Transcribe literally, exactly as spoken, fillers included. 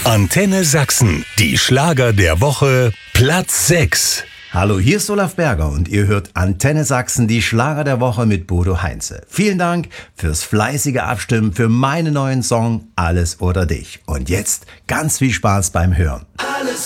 Antenne Sachsen, die Schlager der Woche, Platz sechs. Hallo, hier ist Olaf Berger und ihr hört Antenne Sachsen, die Schlager der Woche mit Bodo Heinze. Vielen Dank fürs fleißige Abstimmen für meinen neuen Song Alles oder Dich. Und jetzt ganz viel Spaß beim Hören. Alles